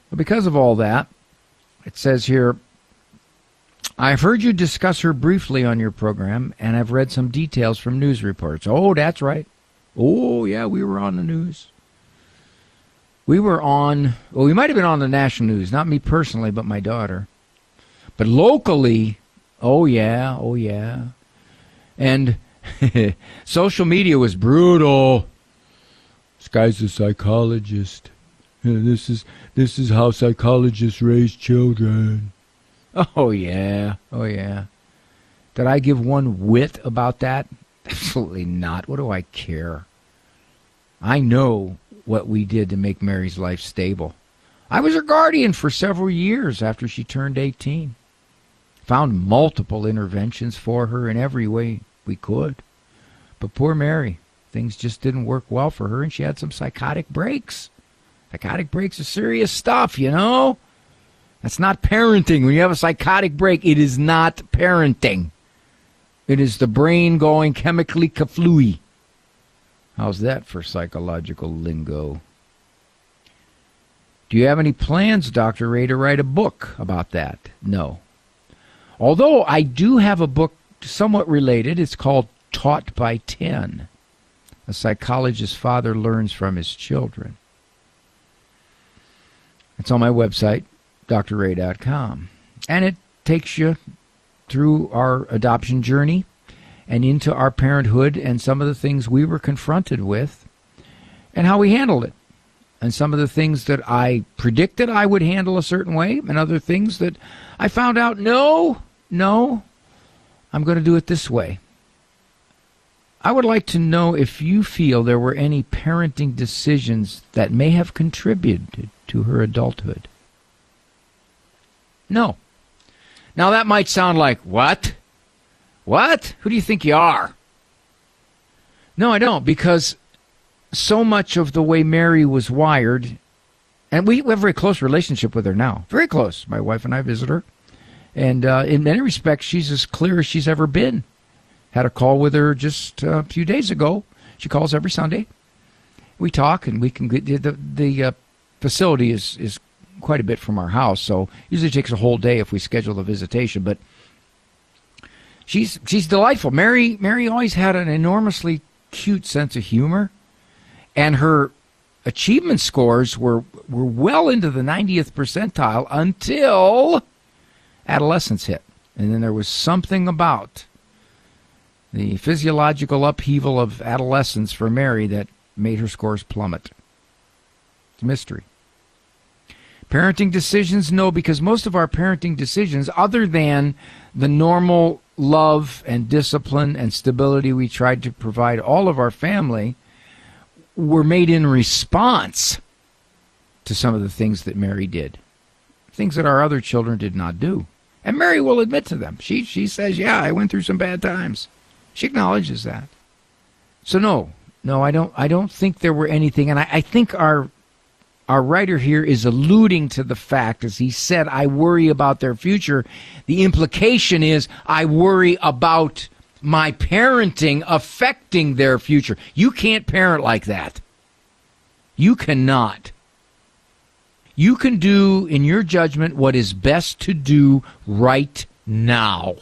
Because of all that, it says here, I've heard you discuss her briefly on your program, and I've read some details from news reports. Oh, that's right. Oh, yeah, we were on the news. We were on, well, we might have been on the national news, not me personally, but my daughter. But locally, oh, yeah. And social media was brutal. This guy's a psychologist. This is how psychologists raise children. Oh, yeah. Did I give one whit about that? Absolutely not. What do I care? I know what we did to make Mary's life stable. I was her guardian for several years after she turned 18. Found multiple interventions for her in every way we could. But poor Mary, things just didn't work well for her, and she had some psychotic breaks. Psychotic breaks are serious stuff, you know? That's not parenting. When you have a psychotic break, it is not parenting. It is the brain going chemically kaflooey. How's that for psychological lingo? Do you have any plans, Dr. Ray, to write a book about that? No. Although I do have a book somewhat related. It's called Taught by 10. A psychologist's father learns from his children. It's on my website, drray.com. And it takes you through our adoption journey and into our parenthood and some of the things we were confronted with and how we handled it. And some of the things that I predicted I would handle a certain way, and other things that I found out, no, I'm going to do it this way. I would like to know if you feel there were any parenting decisions that may have contributed to her adulthood. No. Now that might sound like, what? What? Who do you think you are? No, I don't, because so much of the way Mary was wired, and we have a very close relationship with her now. Very close. My wife and I visit her. And in many respects, she's as clear as she's ever been. Had a call with her just a few days ago. She calls every Sunday. We talk, and we can get the facility is quite a bit from our house, so usually takes a whole day if we schedule the visitation. But she's delightful. Mary always had an enormously cute sense of humor, and her achievement scores were well into the 90th percentile until adolescence hit. And then there was something about the physiological upheaval of adolescence for Mary that made her scores plummet. It's a mystery. Parenting decisions, no, because most of our parenting decisions, other than the normal love and discipline and stability we tried to provide all of our family, were made in response to some of the things that Mary did. Things that our other children did not do. And Mary will admit to them. She says, yeah, I went through some bad times. She acknowledges that. So no, I don't think there were anything, and I think our writer here is alluding to the fact, as he said, I worry about their future. The implication is I worry about my parenting affecting their future. You can't parent like that. You cannot. You can do, in your judgment, what is best to do right now.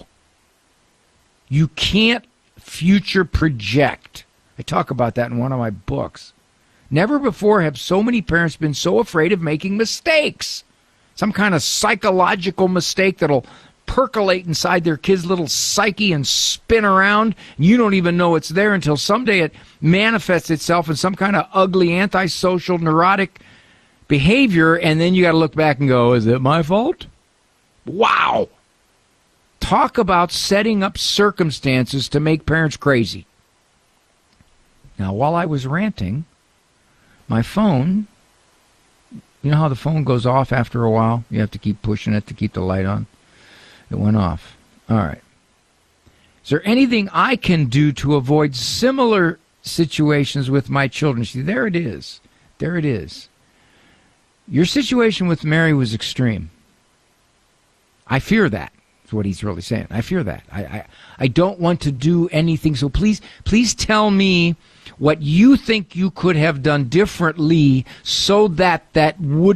You can't future project. I talk about that in one of my books. Never before have so many parents been so afraid of making mistakes. Some kind of psychological mistake that'll percolate inside their kid's little psyche and spin around. You don't even know it's there until someday it manifests itself in some kind of ugly, antisocial, neurotic behavior, and then you got to look back and go, is it my fault? Wow. Talk about setting up circumstances to make parents crazy. Now, while I was ranting, my phone, you know how the phone goes off after a while? You have to keep pushing it to keep the light on. It went off. All right. Is there anything I can do to avoid similar situations with my children? See, there it is. There it is. Your situation with Mary was extreme. I fear that. That's what he's really saying. I fear that. I don't want to do anything. So please tell me what you think you could have done differently so that would